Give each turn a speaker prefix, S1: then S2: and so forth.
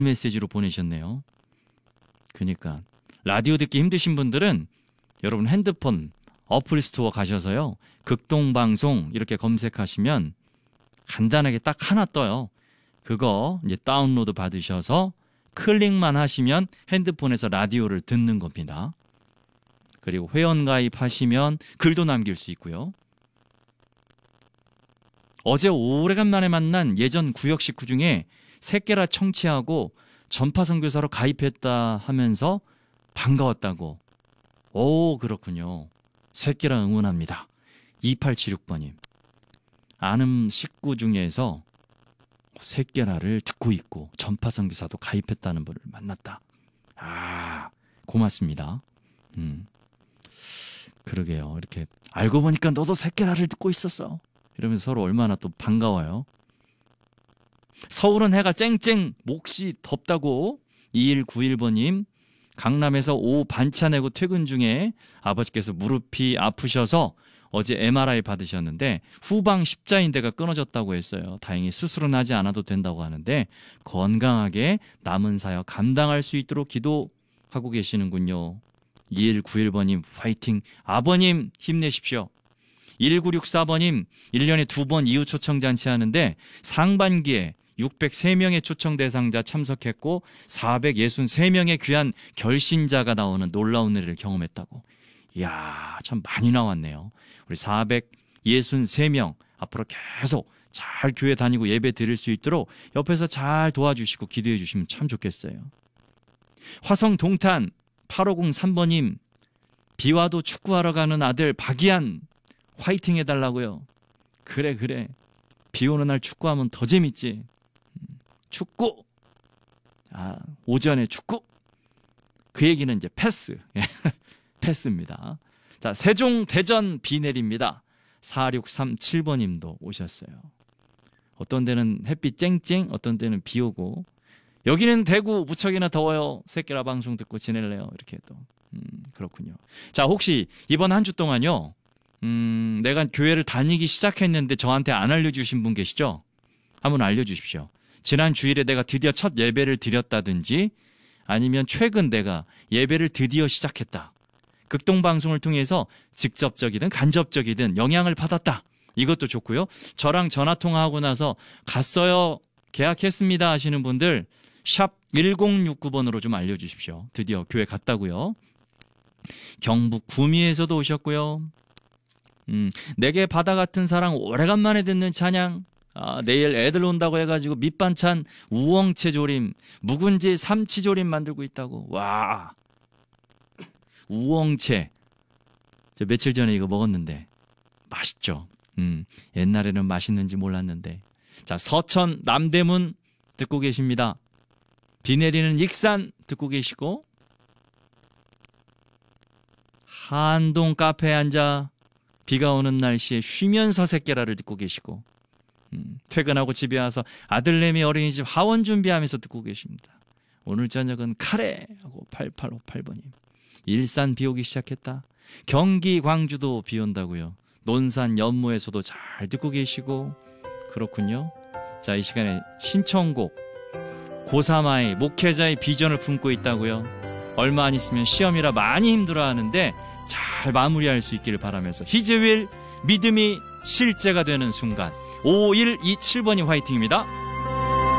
S1: 메시지로 보내셨네요. 그러니까 라디오 듣기 힘드신 분들은 여러분 핸드폰 어플 스토어 가셔서요. 극동방송 이렇게 검색하시면 간단하게 딱 하나 떠요. 그거 이제 다운로드 받으셔서 클릭만 하시면 핸드폰에서 라디오를 듣는 겁니다. 그리고 회원가입하시면 글도 남길 수 있고요. 어제 오래간만에 만난 예전 구역 식구 중에 새끼라 청취하고 전파선교사로 가입했다 하면서 반가웠다고. 오, 그렇군요. 새끼라 응원합니다. 2876번님. 아는 식구 중에서 새끼라를 듣고 있고 전파선교사도 가입했다는 분을 만났다. 아, 고맙습니다. 그러게요. 이렇게 알고 보니까 너도 새끼라를 듣고 있었어. 이러면서 서로 얼마나 또 반가워요. 서울은 해가 쨍쨍 몹시 덥다고 2191번님. 강남에서 오후 반차 내고 퇴근 중에 아버지께서 무릎이 아프셔서 어제 MRI 받으셨는데 후방 십자인대가 끊어졌다고 했어요. 다행히 수술은 하지 않아도 된다고 하는데 건강하게 남은 사역 감당할 수 있도록 기도하고 계시는군요. 2191번님 화이팅. 아버님 힘내십시오. 1964번님 1년에 2번 이웃 초청잔치 하는데 상반기에 603명의 초청 대상자 참석했고 463명의 귀한 결신자가 나오는 놀라운 일을 경험했다고. 이야, 참 많이 나왔네요. 우리 463명 앞으로 계속 잘 교회 다니고 예배 드릴 수 있도록 옆에서 잘 도와주시고 기도해 주시면 참 좋겠어요. 화성 동탄 8503번님 비와도 축구하러 가는 아들 박이한 화이팅 해달라고요. 그래 비 오는 날 축구하면 더 재밌지. 축구. 오전에 축구. 그 얘기는 이제 패스. 패스입니다. 자, 세종 대전 비 내립니다. 4637번님도 오셨어요. 어떤 데는 햇빛 쨍쨍, 어떤 데는 비 오고. 여기는 대구 무척이나 더워요. 새끼라 방송 듣고 지낼래요. 이렇게 또. 그렇군요. 자, 혹시 이번 한 주 동안요. 내가 교회를 다니기 시작했는데 저한테 안 알려주신 분 계시죠? 한번 알려주십시오. 지난 주일에 내가 드디어 첫 예배를 드렸다든지 아니면 최근 내가 예배를 드디어 시작했다. 극동방송을 통해서 직접적이든 간접적이든 영향을 받았다. 이것도 좋고요. 저랑 전화통화하고 나서 갔어요. 계약했습니다 하시는 분들 샵 1069번으로 좀 알려주십시오. 드디어 교회 갔다고요. 경북 구미에서도 오셨고요. 내게 바다 같은 사랑 오래간만에 듣는 찬양. 내일 애들 온다고 해가지고 밑반찬 우엉채 조림, 묵은지 삼치 조림 만들고 있다고. 와, 우엉채. 저 며칠 전에 이거 먹었는데 맛있죠. 옛날에는 맛있는지 몰랐는데. 자, 서천 남대문 듣고 계십니다. 비 내리는 익산 듣고 계시고, 한동 카페에 앉아 비가 오는 날씨에 쉬면서 새끼라를 듣고 계시고, 퇴근하고 집에 와서 아들내미 어린이집 하원 준비하면서 듣고 계십니다. 오늘 저녁은 카레 하고 8858번님. 일산 비 오기 시작했다. 경기 광주도 비 온다고요. 논산 연무에서도 잘 듣고 계시고. 그렇군요. 자, 이 시간에 신청곡 고사마의 목회자의 비전을 품고 있다고요. 얼마 안 있으면 시험이라 많이 힘들어하는데 잘 마무리할 수 있기를 바라면서 히즈윌 믿음이 실제가 되는 순간 5127번이 화이팅입니다.